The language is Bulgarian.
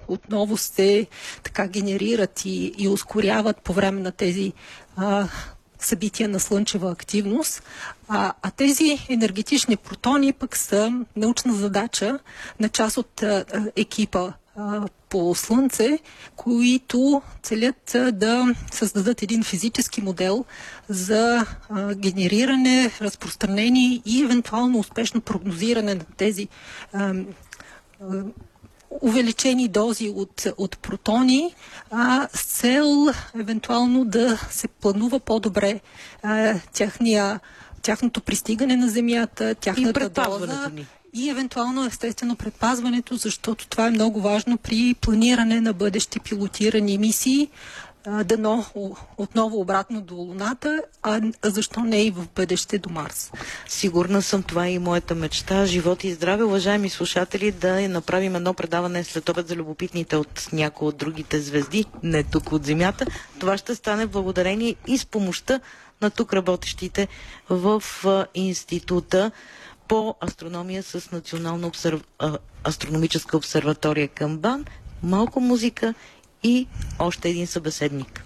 отново се така генерират и ускоряват по време на тези събития на слънчева активност. А тези енергетични протони пък са научна задача на част от екипа по Слънце, които целят да създадат един физически модел за генериране, разпространение и евентуално успешно прогнозиране на тези увеличени дози от протони, с цел евентуално да се планува по-добре тяхното пристигане на Земята, тяхната доза и евентуално естествено предпазването, защото това е много важно при планиране на бъдещи пилотирани мисии, дано отново обратно до Луната, а защо не и в бъдеще до Марс. Сигурна съм, това е и моята мечта. Живот и здраве, уважаеми слушатели, да направим едно предаване след обед за любопитните от някои от другите звезди, не тук от Земята. Това ще стане благодарение и с помощта на тук работещите в Института по астрономия с Национална астрономическа обсерватория към БАН. Малко музика и още един събеседник.